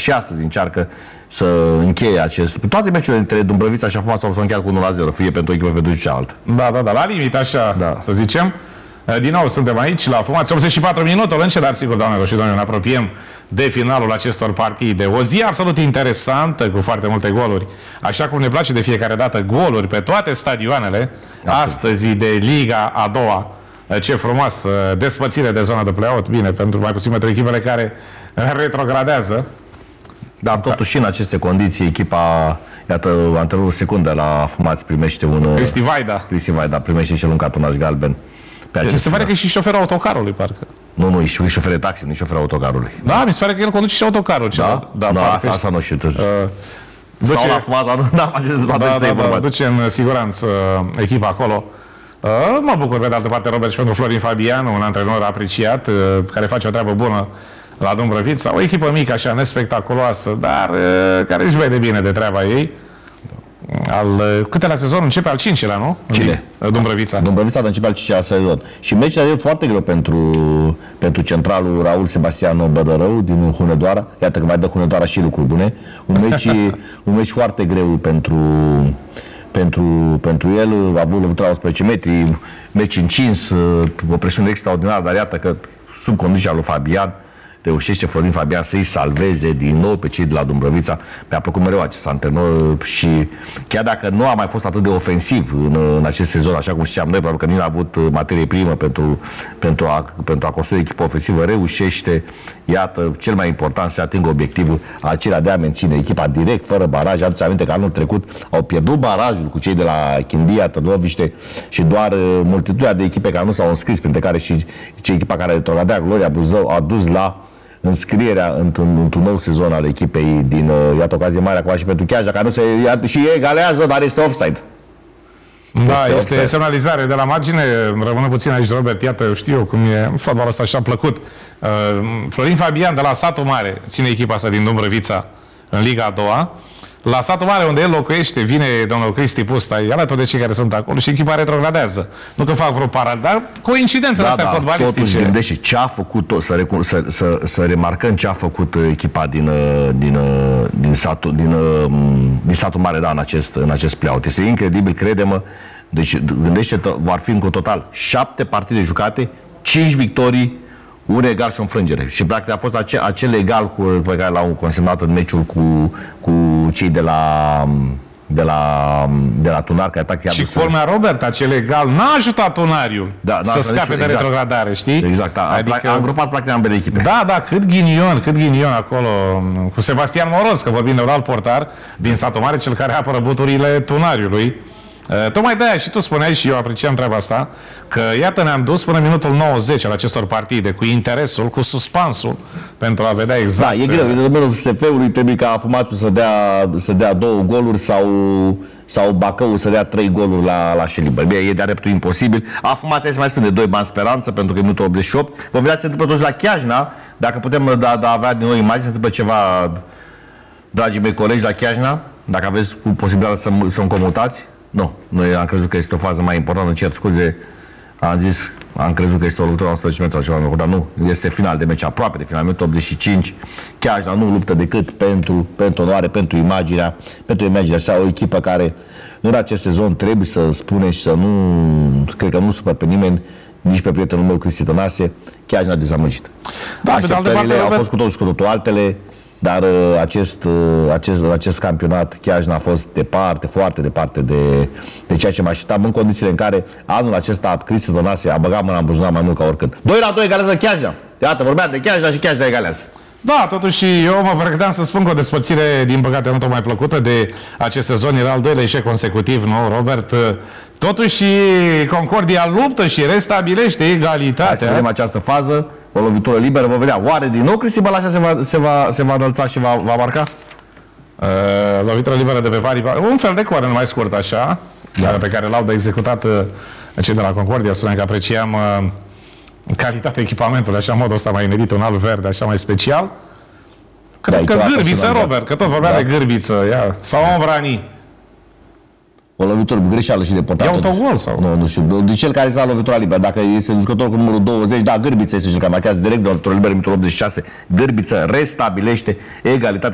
și astăzi încearcă să încheie acest... Toate meciurile între Dumbrăvița și Afumați s-au încheiat cu 1-0, fie pentru o echipă, fie pentru cealaltă. Da, la limit, așa, să zicem. Din nou suntem aici la Afumați, 84 minute, o lânce, dar sigur, doamnelor și domnilor, ne apropiem de finalul acestor partide. O zi absolut interesantă, cu foarte multe goluri. Așa cum ne place de fiecare dată, goluri pe toate stadioanele. Astăzi de Liga a doua. Ce frumos, despățire de zona de play-out. Bine, pentru mai puțin pentru echipele care retrogradează. Dar totuși în aceste condiții, echipa, iată, antrenorul secundă la Afumați primește un... Cristi Vaida primește și un cartonaj galben. Mi se pare că e și șoferul autocarului, parcă. Nu, e șofer de taxi, nu e șoferul autocarului. Da, mi se pare că el conduce și autocarul. Da, asta nu știu. Sau la Afumați, n-am acces de toate duce în siguranță echipa acolo. Mă bucur, pe de altă parte, Robert, și pentru Florin Fabian, un antrenor apreciat, care face o treabă bună la Dumbrăvița. O echipă mică, așa, nespectaculoasă, dar care își vede bine de treaba ei. Câte la sezon? Începe al 5-lea, nu? Cine? Dumbrăvița. Dumbrăvița începe al 5-lea sezon. Și meciul e foarte greu pentru centralul Raul Sebastian Bădărău din Hunedoara. Iată că mai dă Hunedoara și lucruri bune. Un meci foarte greu pentru el. A avut lovitura 11 metri, meci încins, o presiune extraordinară, dar iată că sub conducerea lui Fabian reușește Florin Fabian să-i salveze din nou pe cei de la Dumbrăvița. Mi-a plăcut mereu acest antrenor și chiar dacă nu a mai fost atât de ofensiv în acest sezon, așa cum știam noi, probabil că nici n-a avut materie primă pentru a construi echipă ofensivă, reușește, iată, cel mai important, să atingă obiectivul acela de a menține echipa direct, fără baraj. Aduți aminte că anul trecut au pierdut barajul cu cei de la Chindia, Târnoviște și doar multitudinea de echipe care nu s-au înscris, printre care și echipa care retrogradea, Gloria Buzău, a dus la înscrierea într-un nou sezon al echipei din, iată, ocazie mare acum și pentru Chiajna, care nu se, și egalează, dar este offside. Da, este semnalizare de la margine. Rămâne puțin aici, Robert, iată, știu cum e fotbalul ăsta așa plăcut. Florin Fabian de la Satul Mare ține echipa asta din Dumbrăvița în Liga a doua. La Satul Mare, unde el locuiește, vine domnul Cristi Pusta, e alături de cei care sunt acolo și echipa retrogradează. Nu că fac vreo parad, dar coincidențele astea fotbalistice. Totuși gândește ce a făcut, să remarcăm ce a făcut echipa din Satul Mare, da, în acest play-out. Este incredibil, crede-mă. Deci gândește, vor fi în total 7 partide jucate, 5 victorii, un egal și o înfrângere. Și practic a fost acel egal pe care l-au consemnat în meciul cu cei de la Tunar, care practic și culmea, Robert, acel egal n-a ajutat Tunariul să scape de retrogradare, știi? Exact, adică a îngrupat practic ambele echipe. Da, cât ghinion acolo cu Sebastian Moros, că vorbim de un alt portar din Satul Mare, cel care apără buturile Tunariului. Tocmai de-aia și tu spuneai, și eu apreciam treaba asta, că iată ne-am dus până minutul 90 al acestor partide, cu interesul, cu suspansul, pentru a vedea exact. Da, e greu. În domeniul SF-ului trebuie ca Afumațul să dea 2 goluri sau Bacăul să dea 3 goluri la Șeliber. Bine, e de-a dreptul imposibil. Afumația se mai spune 2 bani speranță, pentru că e minutul 88. Vom vedea ce se întâmplă totuși la Chiajna, dacă putem avea din nou imagini, se întâmplă ceva, dragii mei colegi, la Chiajna, dacă aveți posibilitatea să-mi comutați. Nu, noi am crezut că este o fază mai importantă, cer scuze, am crezut că este o lovitură 11 metri sau ceva, dar nu, este final de meci, aproape de final, minutul 85, Chiajna nu luptă decât pentru onoare, pentru imaginea sa, o echipă care în acest sezon trebuie să spune și să nu, cred că nu supăr pe nimeni, nici pe prietenul meu Cristi Tănase, Chiajna a dezamăgit. Da, așteptările au fost cu totul și cu totul altele. Dar acest campionat Chiajna a fost departe, foarte departe de ceea ce mă așteptam, în condițiile în care anul acesta Cristi Tănase a băgat mâna în buzunar mai mult ca oricând. 2-2 egalează Chiajna. Iată, vorbeam de Chiajna și Chiajna egalează. Da, totuși eu mă pregăteam să spun că o despărțire, din păcate, nu tot mai plăcută de acest sezon. Era al 2-lea eșec consecutiv, nu, Robert? Totuși Concordia luptă și restabilește egalitatea. Hai să vedem această fază. O lovitură liberă, vă vedea. Oare din nou Cristi Bălașa se va înălța și va marca? Lovitură liberă de pe paripa. Un fel de corner mai scurt, așa, pe care l-au de executat cei de la Concordia. Spuneam că apreciam calitatea echipamentului, așa, în modul ăsta mai inedit, un alb verde, așa, mai special. Cred că gârbiță, Robert, că tot vorbea de gârbiță, sau Ombrani. O lovitură greșeală și de portat. E autogol sau? Nu știu. De cel care s-a lovitura liberă. Dacă este jucător cu numărul 20, da, Gârbiță este cel care marchează direct de lovitură liberă, minutul 86. Gârbiță restabilește egalitatea.